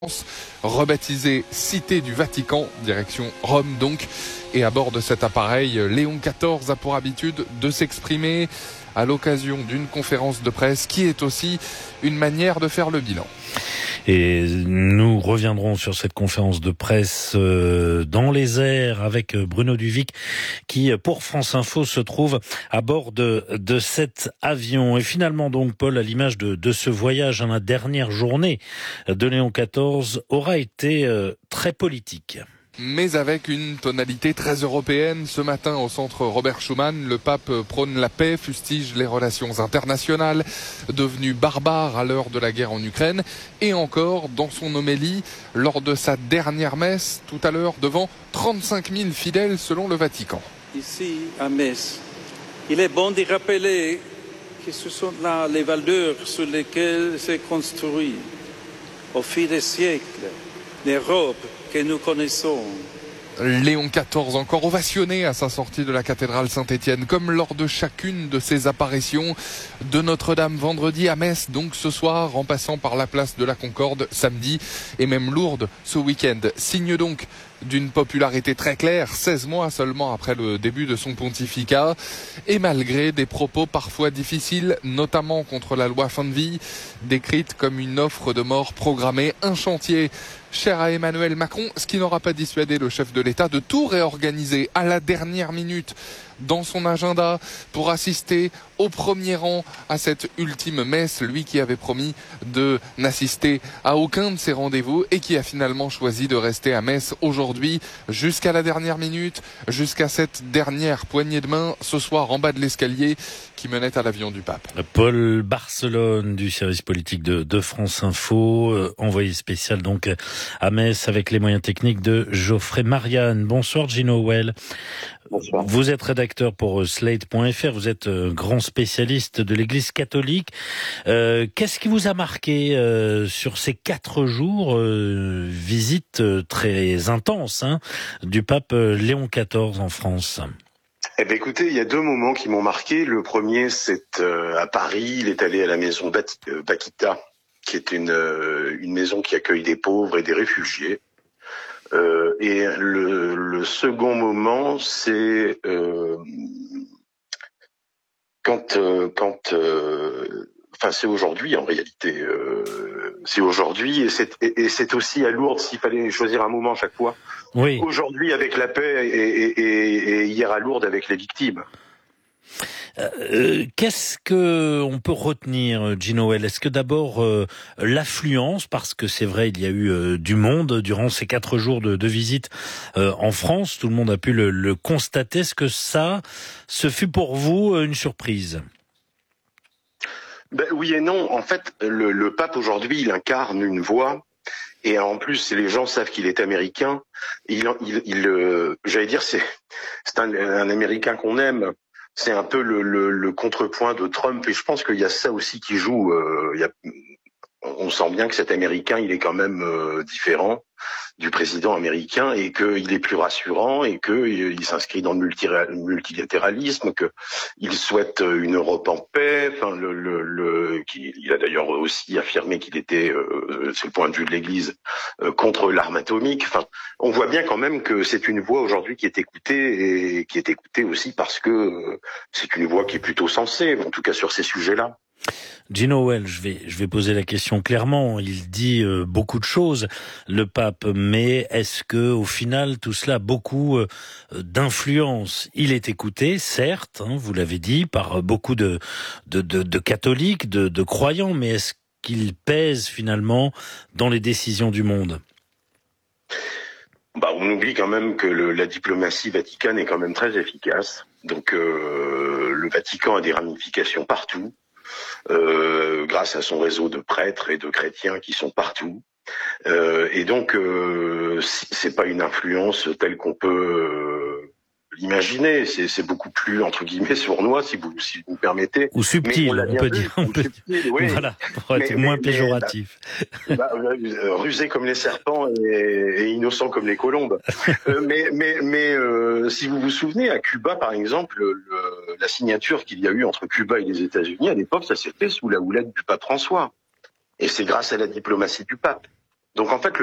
rebaptisé Cité du Vatican, direction Rome donc. Et à bord de cet appareil, Léon XIV a pour habitude de s'exprimer à l'occasion d'une conférence de presse qui est aussi une manière de faire le bilan. Et nous reviendrons sur cette conférence de presse dans les airs avec Bruno Duvic qui, pour France Info, se trouve à bord de cet avion. Et finalement donc, Paul, à l'image de ce voyage, la dernière journée de Léon XIV aura été très politique. Mais avec une tonalité très européenne. Ce matin, au centre Robert Schuman, le pape prône la paix, fustige les relations internationales, devenues barbares à l'heure de la guerre en Ukraine. Et encore, dans son homélie, lors de sa dernière messe, tout à l'heure, devant 35 000 fidèles selon le Vatican. Ici, à Metz, il est bon de rappeler que ce sont là les valeurs sur lesquelles s'est construit, au fil des siècles, l'Europe que nous connaissons. Léon XIV encore ovationné à sa sortie de la cathédrale Saint-Étienne, comme lors de chacune de ses apparitions, de Notre-Dame vendredi à Metz, donc ce soir, en passant par la place de la Concorde samedi, et même Lourdes ce week-end. Signe donc d'une popularité très claire, 16 mois seulement après le début de son pontificat, et malgré des propos parfois difficiles, notamment contre la loi fin de vie, décrite comme une offre de mort programmée, un chantier cher à Emmanuel Macron, ce qui n'aura pas dissuadé le chef de l'État de tout réorganiser à la dernière minute dans son agenda pour assister au premier rang à cette ultime messe, lui qui avait promis de n'assister à aucun de ses rendez-vous et qui a finalement choisi de rester à Metz aujourd'hui jusqu'à la dernière minute, jusqu'à cette dernière poignée de main ce soir en bas de l'escalier qui menait à l'avion du pape. Paul Barcelone du service politique de France Info, envoyé spécial donc à Metz avec les moyens techniques de Geoffrey Marianne. Bonsoir Gino Well. Bonsoir. Vous êtes rédacteur pour Slate.fr, vous êtes grand spécialiste de l'Église catholique. Qu'est-ce qui vous a marqué sur ces 4 jours, visite très intense du pape Léon XIV en France? Eh bien, écoutez, il y a 2 moments qui m'ont marqué. Le premier, c'est à Paris. Il est allé à la maison Bakita, qui est une maison qui accueille des pauvres et des réfugiés. Et le second moment, c'est c'est aujourd'hui en réalité. C'est aujourd'hui et c'est aussi à Lourdes s'il fallait choisir un moment chaque fois. Oui. Aujourd'hui avec la paix et hier à Lourdes avec les victimes. Qu'est-ce que on peut retenir, Gino Well? Est-ce que d'abord l'affluence, parce que c'est vrai, il y a eu du monde durant ces 4 jours de visite en France, tout le monde a pu le constater. Est-ce que ce fut pour vous une surprise? Ben, oui et non. En fait, le pape aujourd'hui, il incarne une voix. Et en plus, les gens savent qu'il est américain. J'allais dire, c'est un Américain qu'on aime. C'est un peu le contrepoint de Trump. Et je pense qu'il y a ça aussi qui joue. On sent bien que cet Américain, il est quand même différent du président américain et qu'il est plus rassurant et qu'il s'inscrit dans le multilatéralisme, qu'il souhaite une Europe en paix. Enfin, il a d'ailleurs aussi affirmé qu'il était, c'est le point de vue de l'Église, contre l'arme atomique. Enfin, on voit bien quand même que c'est une voix aujourd'hui qui est écoutée et qui est écoutée aussi parce que c'est une voix qui est plutôt sensée, en tout cas sur ces sujets-là. Gino Well, je vais poser la question clairement. Il dit beaucoup de choses, le pape, mais est-ce que au final tout cela a beaucoup d'influence? Il est écouté, certes, vous l'avez dit, par beaucoup de catholiques, de croyants, mais est-ce qu'il pèse finalement dans les décisions du monde? On oublie quand même que la diplomatie vaticane est quand même très efficace. Donc le Vatican a des ramifications partout. Grâce à son réseau de prêtres et de chrétiens qui sont partout. Et donc, c'est pas une influence telle qu'on peut l'imaginer. C'est beaucoup plus, entre guillemets, sournois, si vous me permettez. Ou subtil, on peut dire. Subtil, oui. Voilà, pour être moins péjoratif. Rusé comme les serpents et innocent comme les colombes. mais si vous vous souvenez, à Cuba, par exemple, la signature qu'il y a eu entre Cuba et les États-Unis, à l'époque, ça s'est fait sous la houlette du pape François. Et c'est grâce à la diplomatie du pape. Donc en fait,